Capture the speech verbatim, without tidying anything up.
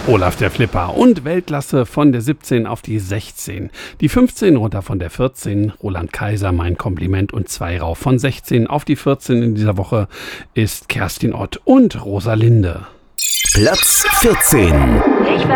Olaf der Flipper und Weltklasse von der siebzehn auf die sechzehn. Die fünfzehn runter von der vierzehn. Roland Kaiser, mein Kompliment, und zwei rauf von sechzehn auf die vierzehn in dieser Woche ist Kerstin Ott und Rosalinde. Platz vierzehn. Ich